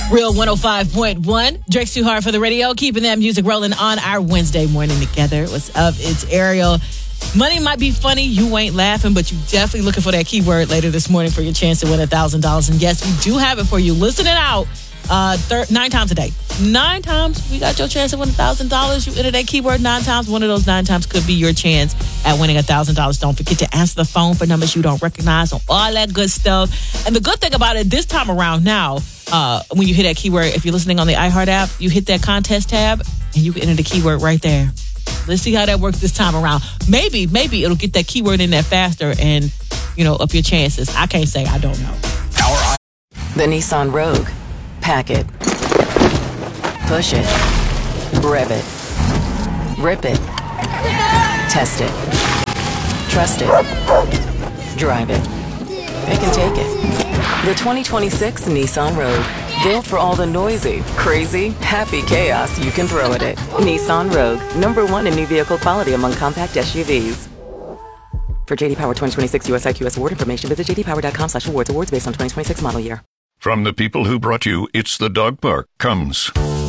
Real 105.1. Drake's Too Hard for the Radio. Keeping that music rolling on our Wednesday morning together. What's up? It's Ariel. Money might be funny. You ain't laughing, but you definitely looking for that keyword later this morning for your chance to win $1,000. And yes, we do have it for you. Listen it out. 9 times a day. 9 times we got your chance to win $1,000. You enter that keyword 9 times. One of those 9 times could be your chance at winning $1,000. Don't forget to answer the phone for numbers you don't recognize and all that good stuff. And the good thing about it this time around now, when you hit that keyword, if you're listening on the iHeart app, you hit that contest tab and you can enter the keyword right there. Let's see how that works this time around. Maybe it'll get that keyword in there faster and, up your chances. I can't say. I don't know. The Nissan Rogue. Pack it. Push it. Rev it. Rip it. Test it. Trust it. Drive it. Pick and take it. The 2026 Nissan Rogue. Built for all the noisy, crazy, happy chaos you can throw at it. Nissan Rogue. #1 in new vehicle quality among compact SUVs. For JD Power 2026 US IQS award information, visit jdpower.com/awards. Awards based on 2026 model year. From the people who brought you It's the Dog Park comes